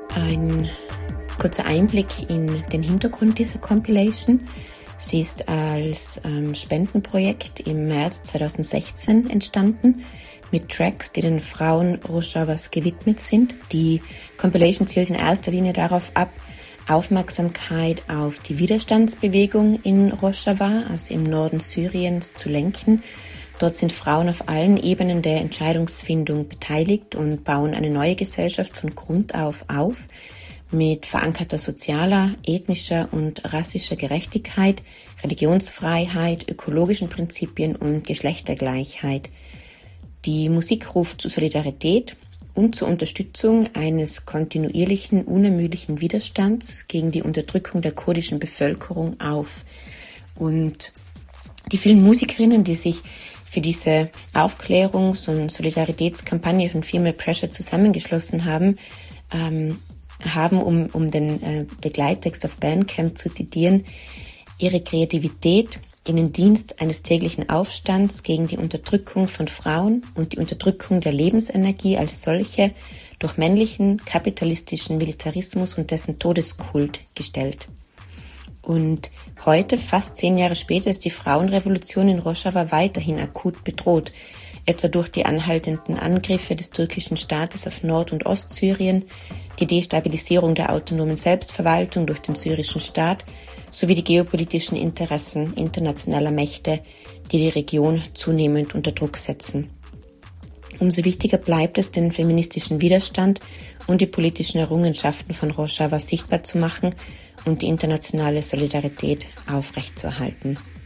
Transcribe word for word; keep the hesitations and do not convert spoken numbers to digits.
ein kurzer Einblick in den Hintergrund dieser Compilation. Sie ist als ähm, Spendenprojekt im März zweitausendsechzehn entstanden, mit Tracks, die den Frauen Rojavas gewidmet sind. Die Compilation zielt in erster Linie darauf ab, Aufmerksamkeit auf die Widerstandsbewegung in Rojava, also im Norden Syriens, zu lenken. Dort sind Frauen auf allen Ebenen der Entscheidungsfindung beteiligt und bauen eine neue Gesellschaft von Grund auf auf, mit verankerter sozialer, ethnischer und rassischer Gerechtigkeit, Religionsfreiheit, ökologischen Prinzipien und Geschlechtergleichheit. Die Musik ruft zu Solidarität und zur Unterstützung eines kontinuierlichen, unermüdlichen Widerstands gegen die Unterdrückung der kurdischen Bevölkerung auf. Und die vielen Musikerinnen, die sich für diese Aufklärungs- und Solidaritätskampagne von Female Pressure zusammengeschlossen haben, ähm, haben, um, um den äh, Begleittext auf Bandcamp zu zitieren, ihre Kreativität in den Dienst eines täglichen Aufstands gegen die Unterdrückung von Frauen und die Unterdrückung der Lebensenergie als solche durch männlichen, kapitalistischen Militarismus und dessen Todeskult gestellt. Und heute, fast zehn Jahre später, ist die Frauenrevolution in Rojava weiterhin akut bedroht, etwa durch die anhaltenden Angriffe des türkischen Staates auf Nord- und Ostsyrien, die Destabilisierung der autonomen Selbstverwaltung durch den syrischen Staat sowie die geopolitischen Interessen internationaler Mächte, die die Region zunehmend unter Druck setzen. Umso wichtiger bleibt es, den feministischen Widerstand und die politischen Errungenschaften von Rojava sichtbar zu machen und die internationale Solidarität aufrechtzuerhalten.